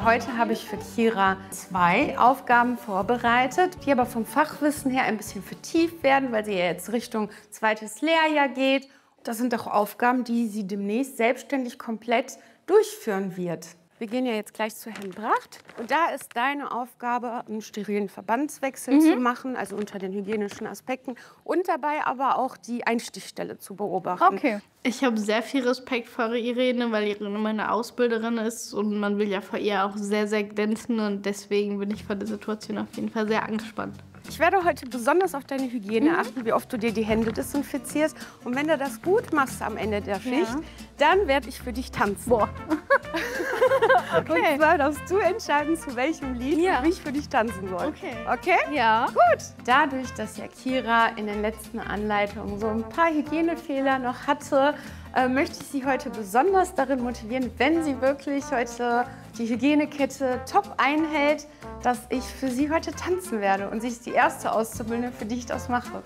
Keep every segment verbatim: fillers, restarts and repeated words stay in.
Heute habe ich für Kira zwei Aufgaben vorbereitet, die aber vom Fachwissen her ein bisschen vertieft werden, weil sie ja jetzt Richtung zweites Lehrjahr geht. Das sind auch Aufgaben, die sie demnächst selbstständig komplett durchführen wird. Wir gehen ja jetzt gleich zu Herrn Bracht. Und da ist deine Aufgabe, einen sterilen Verbandswechsel mhm. zu machen, also unter den hygienischen Aspekten. Und dabei aber auch die Einstichstelle zu beobachten. Okay. Ich habe sehr viel Respekt vor Irene, weil Irene meine Ausbilderin ist. Und man will ja vor ihr auch sehr, sehr glänzen. Und deswegen bin ich vor der Situation auf jeden Fall sehr angespannt. Ich werde heute besonders auf deine Hygiene mhm. achten, wie oft du dir die Hände desinfizierst. Und wenn du das gut machst am Ende der Schicht, ja. dann werde ich für dich tanzen. Boah. Okay. Und zwar darfst du entscheiden, zu welchem Lied ja. ich für dich tanzen soll. Okay. Okay? Ja. Gut. Dadurch, dass ja Kira in den letzten Anleitungen so ein paar Hygienefehler noch hatte, äh, möchte ich sie heute besonders darin motivieren, wenn sie wirklich heute die Hygienekette top einhält, dass ich für sie heute tanzen werde. Und sie ist die erste Auszubildende, für die ich das mache.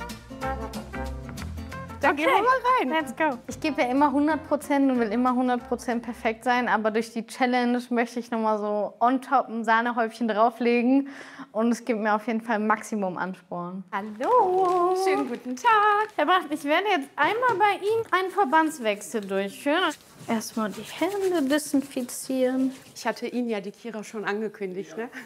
Da okay. gehen wir mal rein. Let's go. Ich gebe ja immer hundert Prozent und will immer hundert Prozent perfekt sein, aber durch die Challenge möchte ich nochmal so on top ein Sahnehäubchen drauflegen und es gibt mir auf jeden Fall Maximum Ansporn. Hallo. Schönen guten Tag. Herr Bracht, ich werde jetzt einmal bei Ihnen einen Verbandswechsel durchführen. Erstmal die Hände desinfizieren. Ich hatte Ihnen ja die Kira schon angekündigt, ne?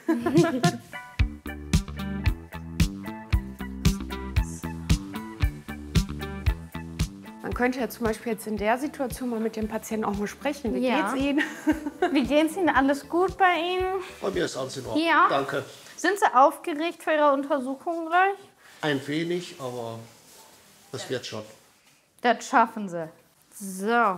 Man könnte ja zum Beispiel jetzt in der Situation mal mit dem Patienten auch mal sprechen. Wie ja. geht's Ihnen? Wie geht's Ihnen? Alles gut bei Ihnen? Bei mir ist alles in Ordnung. Ja. Danke. Sind Sie aufgeregt für Ihre Untersuchung gleich? Ein wenig, aber das wird schon. Das schaffen Sie. So.